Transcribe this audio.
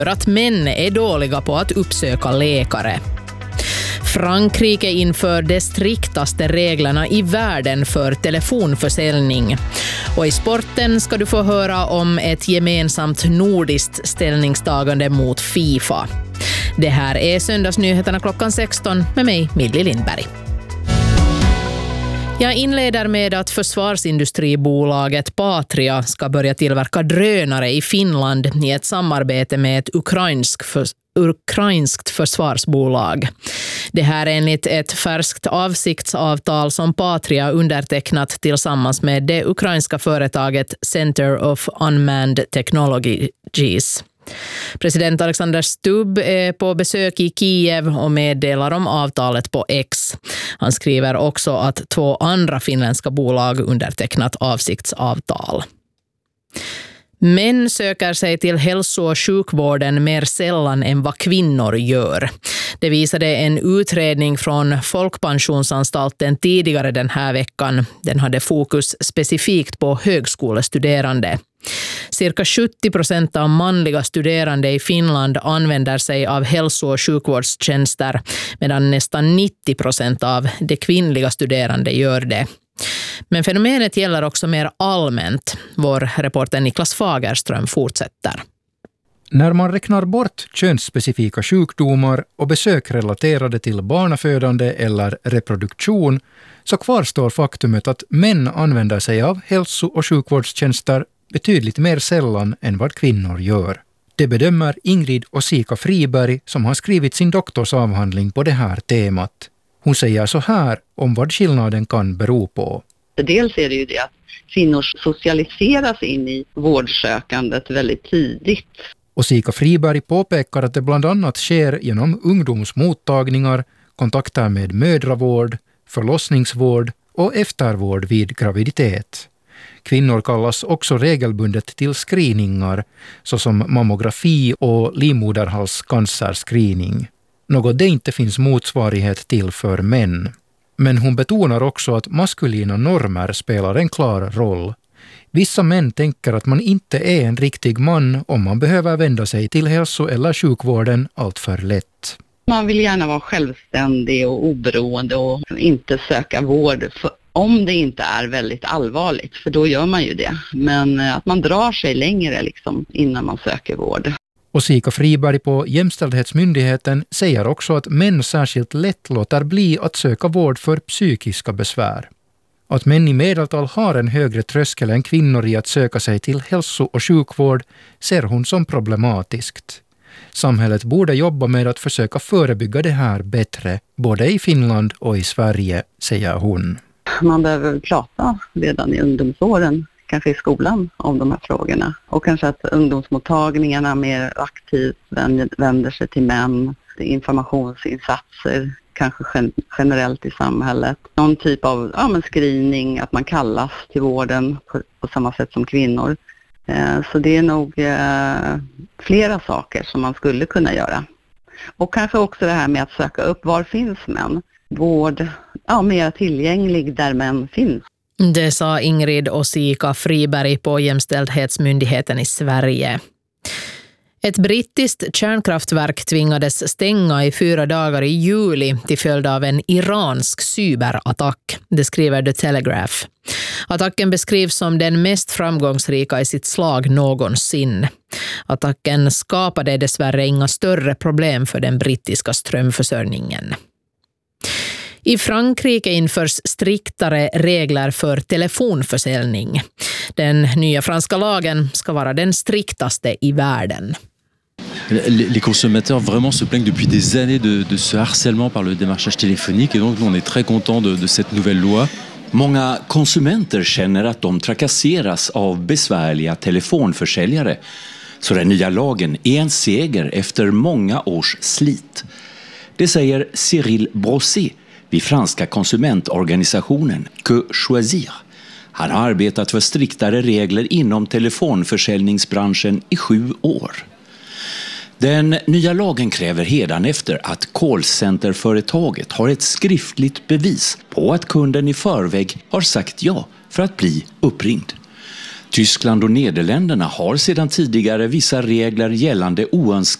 Att män är dåliga på att uppsöka läkare. Frankrike inför de striktaste reglerna i världen för telefonförsäljning. Och i sporten ska du få höra om ett gemensamt nordiskt ställningstagande mot FIFA. Det här är Söndagsnyheterna klockan 16 med mig, Millie Lindberg. Jag inleder med att försvarsindustribolaget Patria ska börja tillverka drönare i Finland i ett samarbete med ett ukrainskt försvarsbolag. Det här är enligt ett färskt avsiktsavtal som Patria undertecknat tillsammans med det ukrainska företaget Center of Unmanned Technologies. President Alexander Stubb är på besök i Kiev och meddelar om avtalet på X. Han skriver också att 2 andra finländska bolag undertecknat avsiktsavtal. Män söker sig till hälso- och sjukvården mer sällan än vad kvinnor gör. Det visade en utredning från Folkpensionsanstalten tidigare den här veckan. Den hade fokus specifikt på högskolestuderande. Cirka 70% av manliga studerande i Finland använder sig av hälso- och sjukvårdstjänster, medan nästan 90% av de kvinnliga studerande gör det. Men fenomenet gäller också mer allmänt. Vår reporter Niklas Fagerström fortsätter. När man räknar bort könsspecifika sjukdomar och besök relaterade till barnafödande eller reproduktion så kvarstår faktumet att män använder sig av hälso- och sjukvårdstjänster betydligt mer sällan än vad kvinnor gör. Det bedömer Ingrid Osika Friberg som har skrivit sin doktorsavhandling på det här temat. Hon säger så här om vad skillnaden kan bero på. Dels är det ju det att kvinnor socialiseras in i vårdsökandet väldigt tidigt. Osika Friberg påpekar att det bland annat sker genom ungdomsmottagningar, kontakter med mödravård, förlossningsvård och eftervård vid graviditet. Kvinnor kallas också regelbundet till screeningar såsom mammografi och livmoderhalscancerscreening. Något det inte finns motsvarighet till för män. Men hon betonar också att maskulina normer spelar en klar roll. Vissa män tänker att man inte är en riktig man om man behöver vända sig till hälso- eller sjukvården allt för lätt. Man vill gärna vara självständig och oberoende och inte söka vård om det inte är väldigt allvarligt, för då gör man ju det. Men att man drar sig längre innan man söker vård. Osika Friberg på Jämställdhetsmyndigheten säger också att män särskilt lätt låter bli att söka vård för psykiska besvär. Att män i medeltal har en högre tröskel än kvinnor i att söka sig till hälso- och sjukvård ser hon som problematiskt. Samhället borde jobba med att försöka förebygga det här bättre, både i Finland och i Sverige, säger hon. Man behöver prata redan i ungdomsåren, kanske i skolan, om de här frågorna. Och kanske att ungdomsmottagningarna mer aktivt vänder sig till män, informationsinsatser, kanske generellt i samhället. Någon typ av screening, att man kallas till vården på samma sätt som kvinnor. Så det är nog flera saker som man skulle kunna göra. Och kanske också det här med att söka upp var finns män. Vård mer tillgänglig där män finns. Det sa Ingrid Osika Friberg på Jämställdhetsmyndigheten i Sverige. Ett brittiskt kärnkraftverk tvingades stänga i 4 dagar i juli till följd av en iransk cyberattack, det skriver The Telegraph. Attacken beskrivs som den mest framgångsrika i sitt slag någonsin. Attacken skapade dessvärre inga större problem för den brittiska strömförsörjningen. I Frankrike införs striktare regler för telefonförsäljning. Den nya franska lagen ska vara den striktaste i världen. Les consommateurs vraiment se plaignent depuis des années de ce harcèlement par le démarchage téléphonique, et donc on est très content de cette nouvelle loi. Många konsumenter känner att de trakasseras av besvärliga telefonförsäljare. Så den nya lagen är en seger efter många års slit. Det säger Cyril Brosset vid franska konsumentorganisationen Que Choisir. Han har arbetat för striktare regler inom telefonförsäljningsbranschen i 7 år. Den nya lagen kräver hädanefter att callcenterföretaget har ett skriftligt bevis på att kunden i förväg har sagt ja för att bli uppringd. Tyskland och Nederländerna har sedan tidigare vissa regler gällande oönskade